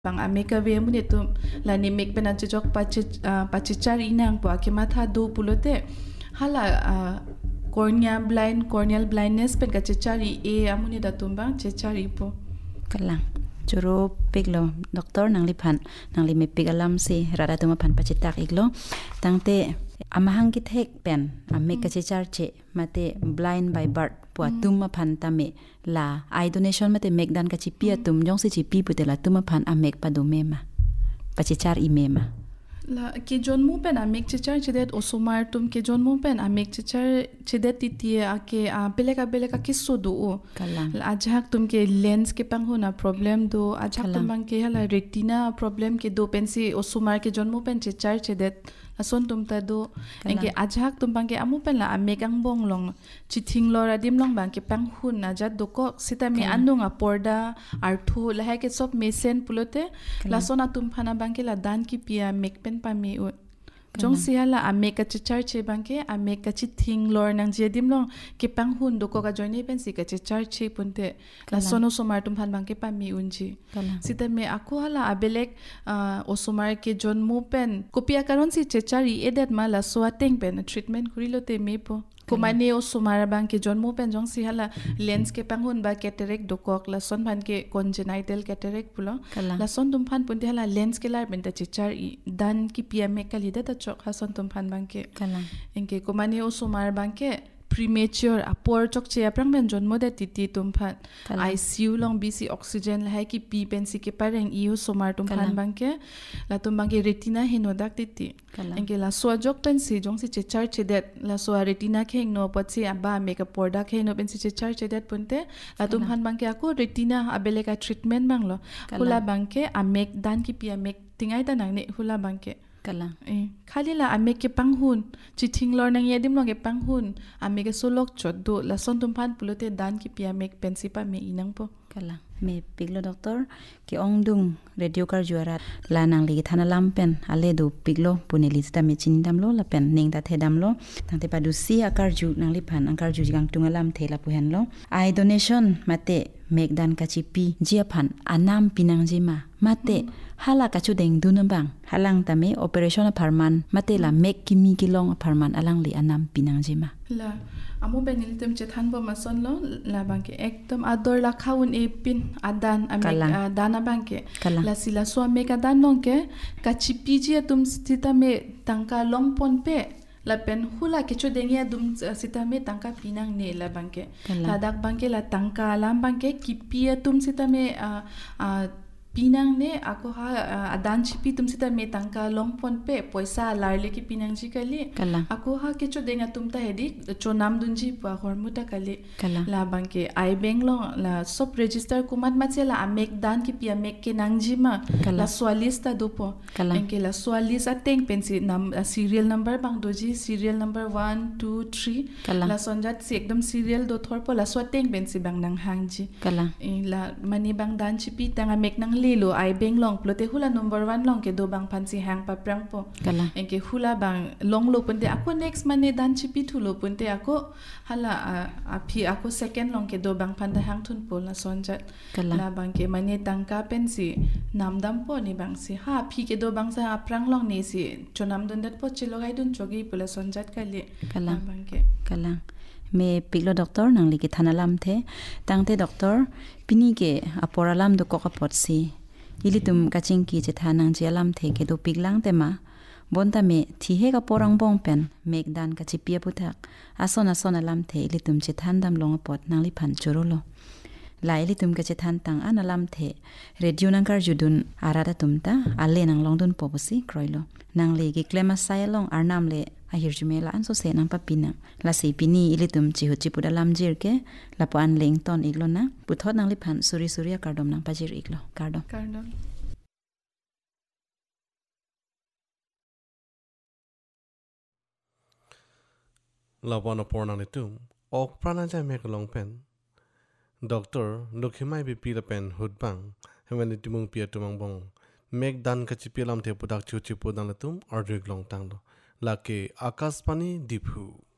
Bang Amerika we mu ne tum la ni mek ben jok pachichar inang po akimatha do pulote hala corneal blindness pen ka chichari e amuni da tumbang chichari po kalang juro piglo doktor nangli phan nangli me pigalam si rada tuma phan pachitak iglo tangte amahang ki thek pen amme ka chichar che mate blind by birth po tuma phan tame la eye donation mate megdan ka chipia tum jong si chipi putela tuma phan amek padumema pachichar imema la ke jonmu pen amek chichar chidet osumar tum ke jonmu pen amek chichar chidet titie ake beleka kisso do la ajhak tum ke lens ke panghu na problem do ajhak tum bang ke hala retina problem ke do pensi osumar ke jonmu pen chichar chidet ason tum ta do engke ajhak tum bang ke amu pen la amek ang bong long chithing lora dim long bang ke panghu na jat do ko sitami andung a porda arthu la ha ke sob mesen pulote la sona tum phana bang ke la dan ki pia mek pen pa mi ut jong sihala amek ka chichar che bang ke amek ka chithing lor nang je dim long ke panghun do ko ka joine pen si ka chichar che punte la sono somar tum phan bang ke pa mi unji sitame aku hala abelek osomar ke jonmu pen kopia karon si chichari edet ma la so ateng pen treatment kurilote me po kumane osomar bang ke jonmu pen jong sihala lens ke panghun ba cataract dokok la son phan ke congenital cataract pulo la son tum phan punte hala lens ke lar pen ta chichar i dan ki pia me kalida ta chok ha son tum phan bang ke enke kumane osomar bang ke premature apor chok che aprang ben jonmo de titi tum phan ICU long BC oxygen la hai ki pi pen si ke pareng iu somar tum phan bang ke la tum bang ke retina henodak titi enke la so jok pen si jong si chichar chedet la so retina kheng no pot si aba make up porda kheng no pen si chichar chedet punte la tum phan bang ke ako retina abele ka treatment bang lo hula bang ke amek dan ki pi amek tingai ta nang ne hula bang ke kalang khali la ame ke panghun chithing lor nang yedim lo ke panghun ame ke solok chot do la son tum phan pulote dan ki pia mek pensipa me inang po kalang me piglo doktor ki ongdung radio kar juara la nang li thana lam pen ale do piglo puneli sta me chin dam lo la pen ning ta the dam lo tangte padu si akar ju nang li phan angkar ju jang tungalam thela pu hen lo eye donation mate megdan kachipi jia phan anam pinang jima mate hala kachu deng dunam bang halang tame operation pharman mate la mek kimi kilong pharman alang li anam pinang jima la amu benil tem che than bo ma son lo la bang ke ekdom ador la khaun e pin adan amek dana bang ke la sila so amek adan long ke kachipi jia tum sita me tangka long pon pe la pen hula ke chu dengia dum sita me tangka pinang ne la bang ke la dak bang ke la tangka lam bang ke kipia tum sita me pinang ne ako ha adan chipi tum sita me tangka long pon pe poisa larle ki pinang ji kali ako ha ke chu denga tum ta hedi chonam dunji pa hormuta kali la bangke ai beng lo la sop register kumat machela amek dan ki pia mek ke nangji ma la swalista dopo enke la swalisa teng pensi nam serial number bang doji serial number 1 2 3 la sonjat si ekdom serial do thor po la swateng pensi bang nang hangji la mani bang dan chipi tanga mek nang lilo ai beng long plote hula number 1 long ke do bang phansi hang pa prang po enke hula bang long lo punte ako next mane dan chipi thulo punte ako hala aphi ako second long ke do bang phan da hang thun po la sonjat la bang ke mane tangka pensi namdam po ni bang si ha phi ke do bang sa aprang long ni si chonam dun dat po chilogai dun chogi pola sonjat kali bang ke kalang me piglo doktor nang li ki thanalam the tangte doktor pini ke aporalam do ko kapot si ilitum kaching ki che thanang je alam the ke do piglang te ma bonta me thi he ka porang bong pen megdan ka chipia puthak asona alam the ilitum che thandam long pot nang li phan chorolo laili tum ka che than tang analam the radio nangkar judun arada tumta ale nang longdun pobosi kroilo nang le gi klema sailong arnam le ahir jumela anso se nang papina la se pini ilitum chi hu chi pudalam jir ke la pan leng ton iglona puthot nang li phan suri kardom nang pajir iglo kardom Lawana porna ni tum ok prana ja mek long pen doctor lokhimai bi pila pen hudbang hemani timung pia tumang bong mek dan ka chipilam the pudak chu chi pudan latum ordrig long tang lo lake akaspani diphu